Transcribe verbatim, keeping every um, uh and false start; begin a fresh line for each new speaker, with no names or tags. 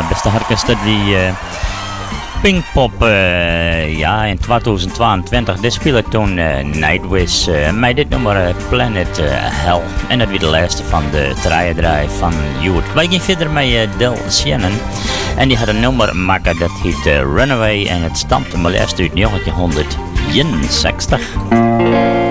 Ja, beste hartjes, die uh, Pinkpop, uh, ja, in twintig tweeëntwintig, dit speelde toen uh, Nightwish, uh, met dit nummer uh, Planet uh, Hell. En dat weer de laatste van de draaiendraai van Youth. Wij gaan verder met uh, Del Shannon. En die had een nummer gemaakt dat heet uh, Runaway en het stamt maar eerst uit negentien eenenzestig.